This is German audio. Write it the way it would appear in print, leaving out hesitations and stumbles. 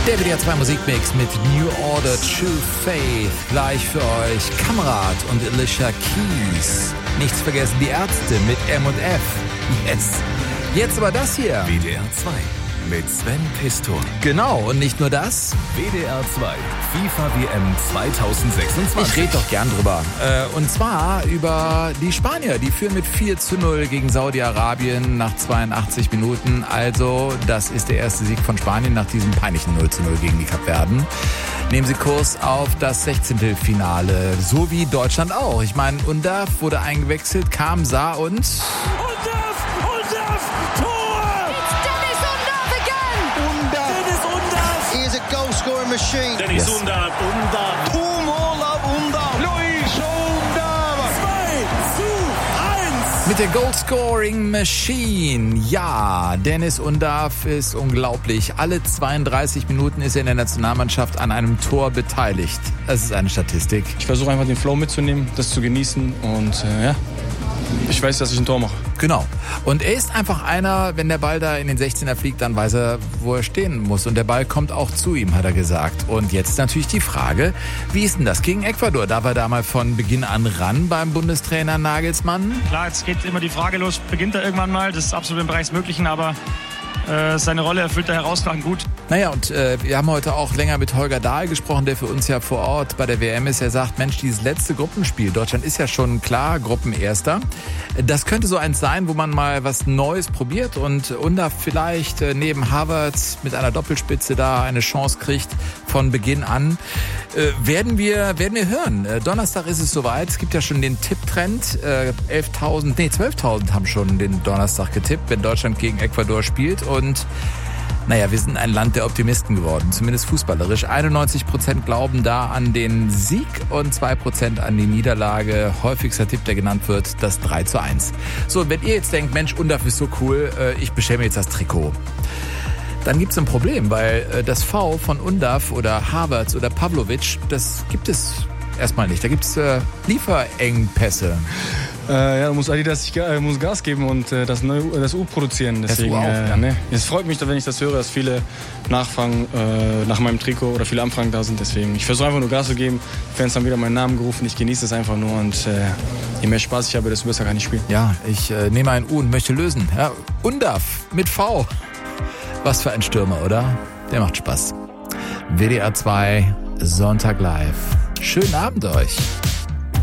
Der WDR 2 Musikmix mit New Order, True Faith. Gleich für euch Kamerad und Alicia Keys. Nichts vergessen, die Ärzte mit M&F. Yes. Jetzt aber das hier. WDR 2 mit Sven Pistor. Genau, und nicht nur das. WDR 2 FIFA WM 2026. Ich rede doch gern drüber. Und zwar über die Spanier. Die führen mit 4:0 gegen Saudi-Arabien nach 82 Minuten. Also, das ist der erste Sieg von Spanien nach diesem peinlichen 0:0 gegen die Kapverden. Nehmen sie Kurs auf das 16. Finale. So wie Deutschland auch. Ich meine, Undav wurde eingewechselt, kam, sah und... Undav! Tor! Machine. Dennis Undav. Luis Undav. 2:1. Mit der Goal-Scoring Machine. Ja, Dennis Undav ist unglaublich. Alle 32 Minuten ist er in der Nationalmannschaft an einem Tor beteiligt. Das ist eine Statistik. Ich versuche einfach den Flow mitzunehmen, das zu genießen und ich weiß, dass ich ein Tor mache. Genau. Und er ist einfach einer, wenn der Ball da in den 16er fliegt, dann weiß er, wo er stehen muss. Und der Ball kommt auch zu ihm, hat er gesagt. Und jetzt ist natürlich die Frage, wie ist denn das gegen Ecuador? Da war da mal von Beginn an ran beim Bundestrainer Nagelsmann. Klar, jetzt geht immer die Frage los, beginnt er irgendwann mal? Das ist absolut im Bereich des Möglichen, aber seine Rolle erfüllt er herausragend gut. Naja, und wir haben heute auch länger mit Holger Dahl gesprochen, der für uns ja vor Ort bei der WM ist. Er sagt, Mensch, dieses letzte Gruppenspiel, Deutschland ist ja schon klar Gruppenerster. Das könnte so eins sein, wo man mal was Neues probiert und Undav vielleicht neben Havertz mit einer Doppelspitze da eine Chance kriegt von Beginn an. Werden wir hören. Donnerstag ist es soweit. Es gibt ja schon den Tipptrend. 12.000 haben schon den Donnerstag getippt, wenn Deutschland gegen Ecuador spielt. Und naja, wir sind ein Land der Optimisten geworden, zumindest fußballerisch. 91% glauben da an den Sieg und 2% an die Niederlage. Häufigster Tipp, der genannt wird, das 3:1. So, wenn ihr jetzt denkt, Mensch, Undav ist so cool, ich bestelle mir jetzt das Trikot. Dann gibt es ein Problem, weil das V von Undav oder Havertz oder Pavlovic, das gibt es erstmal nicht. Da gibt es Lieferengpässe. Da muss Adidas muss Gas geben und das U produzieren. Deswegen, das U auch, ja. Es freut mich, wenn ich das höre, dass viele nachfragen nach meinem Trikot oder viele Anfragen da sind. Deswegen, ich versuche einfach nur Gas zu geben. Fans haben wieder meinen Namen gerufen. Ich genieße es einfach nur und je mehr Spaß ich habe, desto besser kann ich spielen. Ja, ich nehme ein U und möchte lösen. Ja, Undav mit V. Was für ein Stürmer, oder? Der macht Spaß. WDR 2, Sonntag live. Schönen Abend euch.